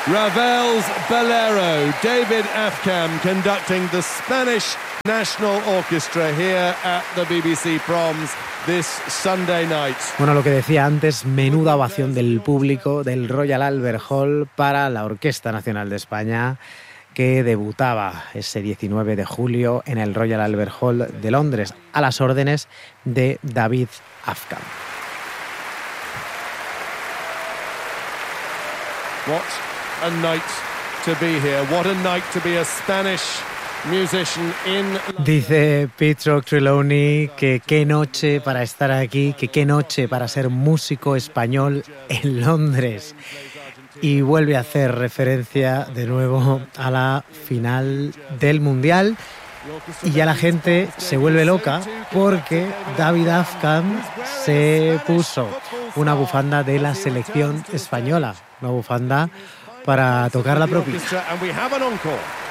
Ravel's Bolero, David Afkham conducting the Spanish National Orchestra here at the BBC Proms this Sunday night. Bueno, lo que decía antes, menuda ovación del público del Royal Albert Hall para la Orquesta Nacional de España, que debutaba ese 19 de julio en el Royal Albert Hall de Londres, a las órdenes de David Afkham. What a night to be here. What a night to be a Spanish musician in... Dice Pietro Trelawney que qué noche para estar aquí, que qué noche para ser músico español en Londres. Y vuelve a hacer referencia de nuevo a la final del Mundial. Y ya la gente se vuelve loca porque David Afkham se puso una bufanda de la selección española, una bufanda para tocar la propia.